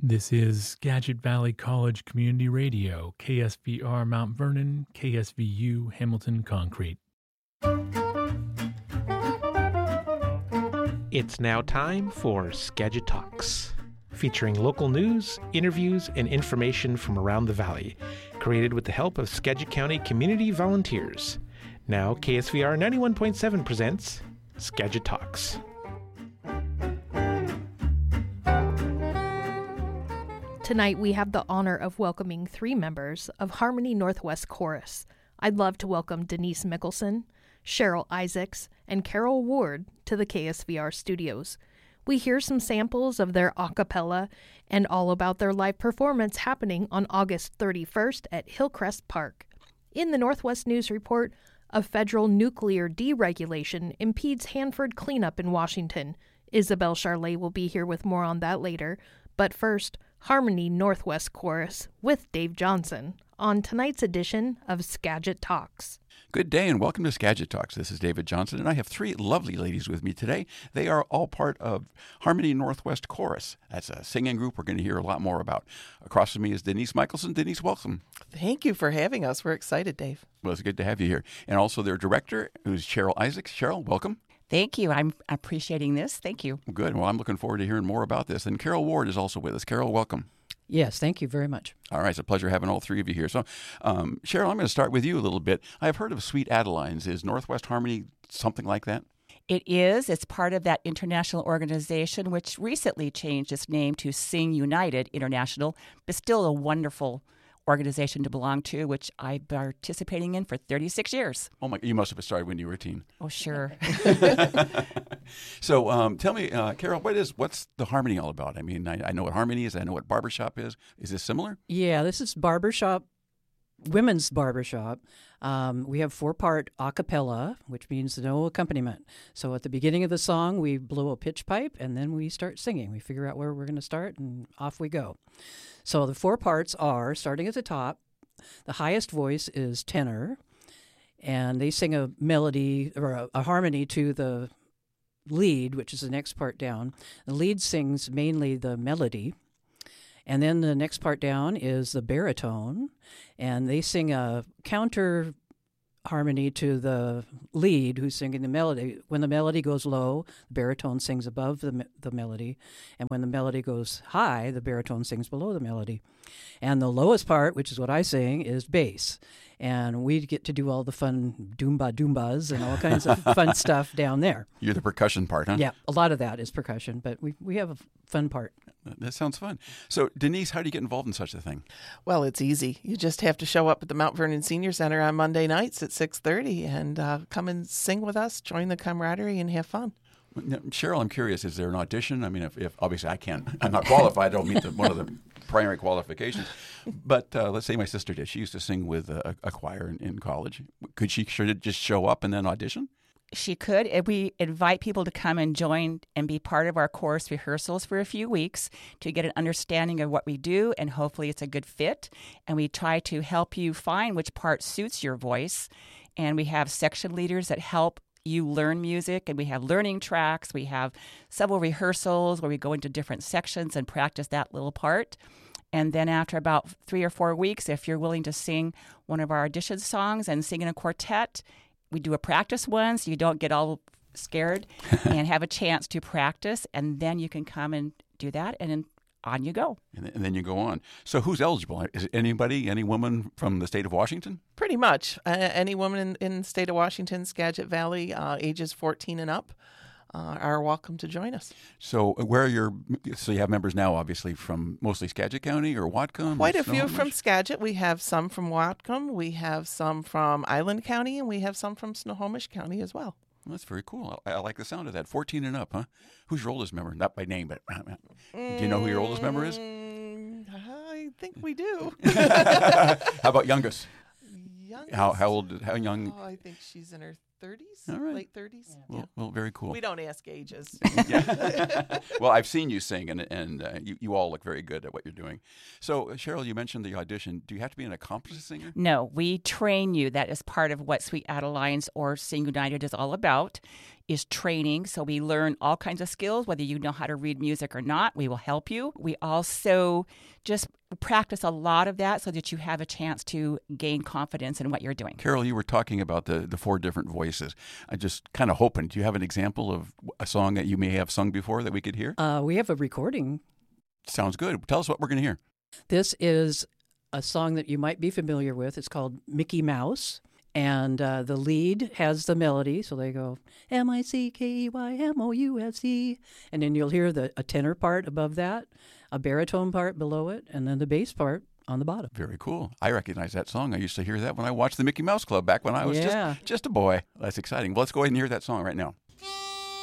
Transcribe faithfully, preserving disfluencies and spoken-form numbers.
This is Skagit Valley College Community Radio, K S V R Mount Vernon, K S V U Hamilton Concrete. It's now time for Skagit Talks, featuring local news, interviews, and information from around the valley, created with the help of Skagit County community volunteers. Now, K S V R ninety-one point seven presents Skagit Talks. Tonight, we have the honor of welcoming three members of Harmony Northwest Chorus. I'd love to welcome Denise Mickelson, Cheryl Isaacs, and Carol Ward to the K S V R studios. We hear some samples of their a cappella and all about their live performance happening on August thirty-first at Hillcrest Park. In the Northwest News Report, a federal nuclear deregulation impedes Hanford cleanup in Washington. Isabel Charlet will be here with more on that later. But first, Harmony Northwest Chorus with Dave Johnson on tonight's edition of Skagit Talks. Good day and welcome to Skagit Talks. This is David Johnson, and I have three lovely ladies with me today. They are all part of Harmony Northwest Chorus. That's a singing group we're going to hear a lot more about. Across from me is Denise Mickelson. Denise, welcome. Thank you for having us. We're excited, Dave. Well, it's good to have you here. And also their director, who's Cheryl Isaacs. Cheryl, welcome. Thank you. I'm appreciating this. Thank you. Good. Well, I'm looking forward to hearing more about this. And Carol Ward is also with us. Carol, welcome. Yes, thank you very much. All right, it's a pleasure having all three of you here. So, um, Cheryl, I'm going to start with you a little bit. I've heard of Sweet Adelines. Is Northwest Harmony something like that? It is. It's part of that international organization, which recently changed its name to Sing United International, but still a wonderful organization to belong to, which I've been participating in for thirty-six years. Oh, my, you must have started when you were a teen. Oh, sure. So um, tell me, uh, Carol, what is what's the Harmony all about? I mean, I, I know what Harmony is. I know what barbershop is. Is this similar? Yeah, this is barbershop, women's barbershop. Um, we have four-part a cappella, which means no accompaniment. So at the beginning of the song, we blow a pitch pipe, and then we start singing. We figure out where we're going to start, and off we go. So the four parts are, starting at the top, the highest voice is tenor, and they sing a melody or a, a harmony to the lead, which is the next part down. The lead sings mainly the melody, and then the next part down is the baritone, and they sing a counter harmony to the lead who's singing the melody. When the melody goes low, the baritone sings above the me- the melody, and when the melody goes high, the baritone sings below the melody. And the lowest part, which is what I sing, is bass. And we get to do all the fun doomba doombas and all kinds of fun stuff down there. You're the percussion part, huh? Yeah, a lot of that is percussion, but we we have a fun part. That sounds fun. So, Denise, how do you get involved in such a thing? Well, it's easy. You just have to show up at the Mount Vernon Senior Center on Monday nights at six thirty and uh, come and sing with us, join the camaraderie, and have fun. Now, Cheryl, I'm curious, is there an audition? I mean, if, if obviously I can't, I'm not qualified, I don't meet the, one of the primary qualifications. But uh, let's say my sister did. She used to sing with a, a choir in, in college. Could she should it just show up and then audition? She could. If we invite people to come and join and be part of our chorus rehearsals for a few weeks to get an understanding of what we do, and hopefully it's a good fit. And we try to help you find which part suits your voice. And we have section leaders that help you learn music, and we have learning tracks. We have several rehearsals where we go into different sections and practice that little part. And then after about three or four weeks, if you're willing to sing one of our audition songs and sing in a quartet, we do a practice one so you don't get all scared and have a chance to practice. And then you can come and do that, and then on you go. And, and then you go on. So who's eligible? Is it anybody, any woman from the state of Washington? Pretty much. Uh, any woman in, in the state of Washington, Skagit Valley, uh, ages fourteen and up, uh, are welcome to join us. So where are your, so you have members now, obviously, from mostly Skagit County or Whatcom? Quite or a few Snohomish? from Skagit. We have some from Whatcom. We have some from Island County, and we have some from Snohomish County as well. Well, that's very cool. I, I like the sound of that. fourteen and up, huh? Who's your oldest member? Not by name, but uh, do you know who your oldest member is? Mm, I think we do. How about youngest? Youngest? How how old? How young? Oh, I think she's in her thirties, All right. late thirties. Well, Yeah. well, very cool. We don't ask ages. Yeah. Well, I've seen you sing, and and uh, you, you all look very good at what you're doing. So, uh, Cheryl, you mentioned the audition. Do you have to be an accomplished singer? No, we train you. That is part of what Sweet Adelines or Sing United is all about. is training. So we learn all kinds of skills, whether you know how to read music or not. We will help you. We also just practice a lot of that so that you have a chance to gain confidence in what you're doing. Carol, you were talking about the, the four different voices. I just kind of hoping, do you have an example of a song that you may have sung before that we could hear? Uh, we have a recording. Sounds good. Tell us what we're going to hear. This is a song that you might be familiar with. It's called Mickey Mouse. And uh, the lead has the melody, so they go M I C K E Y M O U S E. And then you'll hear the a tenor part above that, a baritone part below it, and then the bass part on the bottom. Very cool. I recognize that song. I used to hear that when I watched the Mickey Mouse Club back when I was Yeah. just, just a boy. That's exciting. Well, let's go ahead and hear that song right now.